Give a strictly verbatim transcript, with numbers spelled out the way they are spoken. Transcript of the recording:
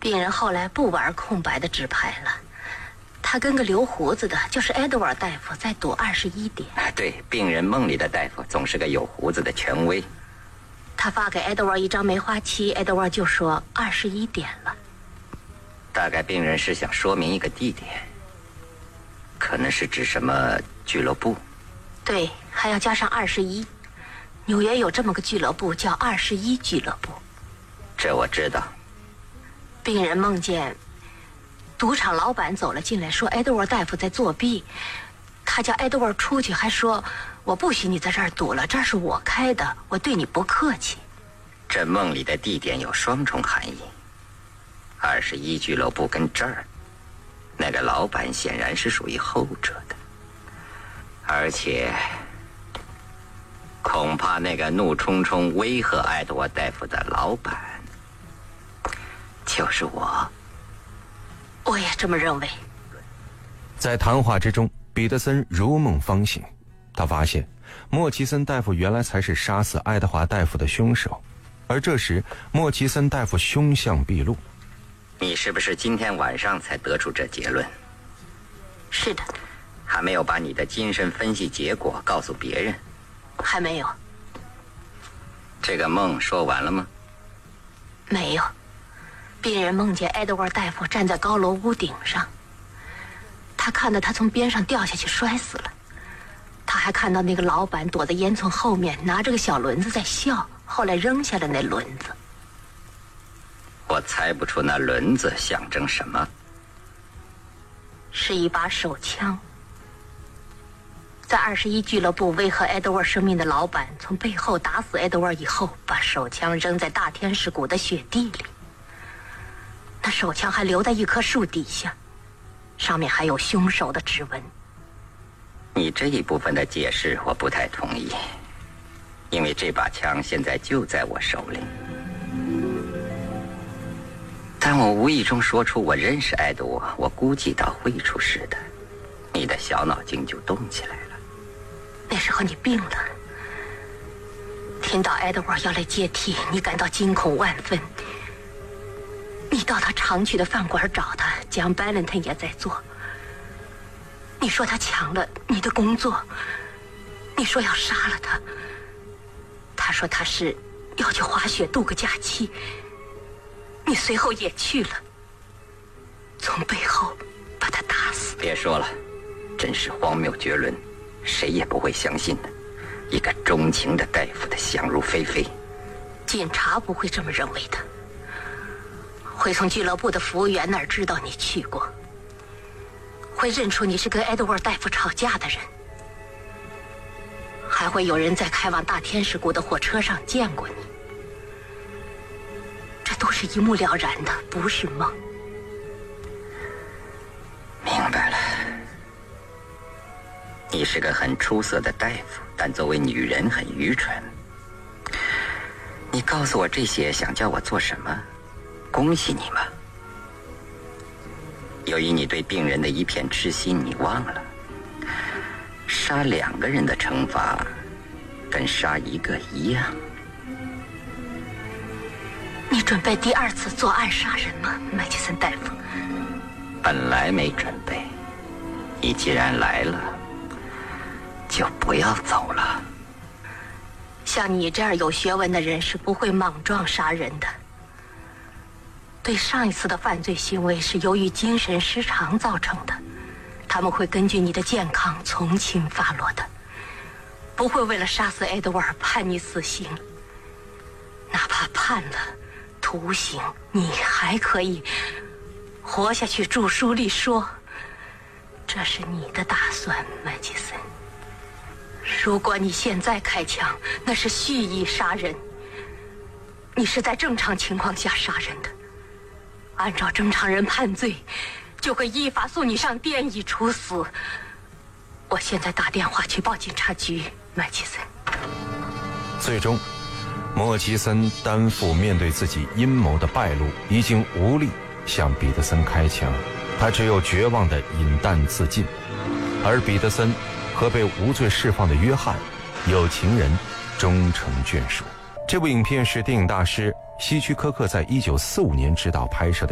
病人后来不玩空白的纸牌了，他跟个留胡子的，就是埃德瓦尔大夫，在赌二十一点。 对，病人梦里的大夫总是个有胡子的权威。 他发给埃德瓦尔一张梅花七，埃德瓦尔就说二十一点了。 大概病人是想说明一个地点，可能是指什么俱乐部。 对，还要加上二十一。纽约有这么个俱乐部，叫二十一俱乐部。 这我知道。 病人梦见赌场老板走了进来，说埃德瓦尔大夫在作弊，他叫埃德瓦尔出去，还说我不许你在这儿赌了，这儿是我开的，我对你不客气。 这梦里的地点有双重含义，二十一俱乐部跟这儿，那个老板显然是属于后者的，而且恐怕那个怒冲冲威吓埃德瓦尔大夫的老板就是我。 我也这么认为。 在谈话之中，彼得森如梦方醒，他发现莫奇森大夫原来才是杀死爱德华大夫的凶手，而这时莫奇森大夫凶相毕露。 你是不是今天晚上才得出这结论？ 是的。 还没有把你的精神分析结果告诉别人？ 还没有。 这个梦说完了吗？ 没有。病人梦见埃德瓦尔大夫站在高楼屋顶上，他看到他从边上掉下去摔死了。他还看到那个老板躲在烟囱后面，拿着个小轮子在笑，后来扔下了那轮子。 我猜不出那轮子象征什么。 是一把手枪。在二十一俱乐部威吓埃德瓦尔生命的老板从背后打死埃德瓦尔以后，把手枪扔在大天使谷的雪地里。那手枪还留在一棵树底下，上面还有凶手的指纹。 你这一部分的解释我不太同意，因为这把枪现在就在我手里。但我无意中说出我认识埃德瓦，我估计到会出事的，你的小脑筋就动起来了。 那时候你病了，听到埃德瓦要来接替，你感到惊恐万分。你到他常去的饭馆找他，江巴伦顿也在做。你说他抢了你的工作，你说要杀了他。他说他是要去滑雪度个假期，你随后也去了，从背后把他打死。 别说了，真是荒谬绝伦，谁也不会相信的。一个钟情的大夫的想入非非。 警察不会这么认为的，会从俱乐部的服务员那儿知道你去过，会认出你是跟埃德瓦尔大夫吵架的人，还会有人在开往大天使谷的火车上见过你。这都是一目了然的，不是梦。 明白了，你是个很出色的大夫，但作为女人很愚蠢。你告诉我这些想叫我做什么？恭喜你嘛！由于你对病人的一片痴心，你忘了杀两个人的惩罚跟杀一个一样。 你准备第二次作案杀人吗，麦奇森大夫？ 本来没准备，你既然来了，就不要走了。 像你这样有学问的人是不会莽撞杀人的。对上一次的犯罪行为是由于精神失常造成的，他们会根据你的健康从轻发落的，不会为了杀死埃德瓦尔判你死刑。哪怕判了徒刑，你还可以活下去。著书里说，这是你的打算，麦吉森。如果你现在开枪，那是蓄意杀人，你是在正常情况下杀人的。按照正常人判罪，就会依法送你上电椅处死。我现在打电话去报警察局，麦奇森。 最终，莫奇森担负面对自己阴谋的败露，已经无力向彼得森开枪，他只有绝望地饮弹自尽。而彼得森和被无罪释放的约翰，有情人终成眷属。这部影片是电影大师希区柯克在一九四五年执导拍摄的。